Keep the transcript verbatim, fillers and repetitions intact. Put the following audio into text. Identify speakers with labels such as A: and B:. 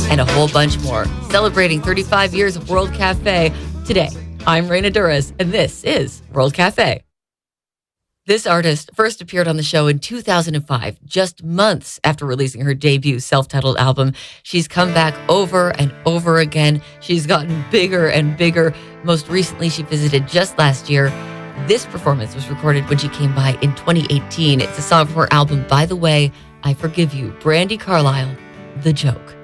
A: and a whole bunch more. Celebrating thirty-five years of World Cafe. Today, I'm Raina Duras, and this is World Cafe. This artist first appeared on the show in two thousand five, just months after releasing her debut self-titled album. She's come back over and over again. She's gotten bigger and bigger. Most recently, she visited just last year. This performance was recorded when she came by in twenty eighteen. It's a song from her album, By the Way, I Forgive You. Brandi Carlile, The Joke.